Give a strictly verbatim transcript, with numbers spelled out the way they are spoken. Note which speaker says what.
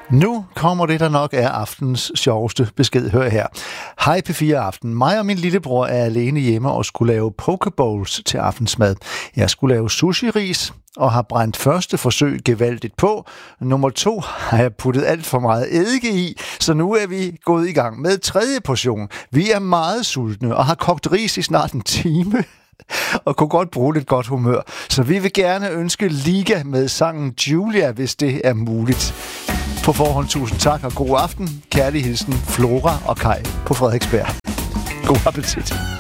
Speaker 1: Nu kommer det, der nok er aftens sjoveste besked. Hør her. Hej P fire Aften. Mig og min lillebror er alene hjemme og skulle lave pokebowls til aftensmad. Jeg skulle lave sushi-ris og har brændt første forsøg gevaldigt på. Nummer to har jeg puttet alt for meget eddike i, så nu er vi gået i gang med tredje portion. Vi er meget sultne og har kogt ris i snart en time og kunne godt bruge lidt godt humør. Så vi vil gerne ønske Liga med sangen Julia, hvis det er muligt. På forhånd tusind tak og god aften. Kærlig hilsen Flora og Kai på Frederiksberg. God appetit.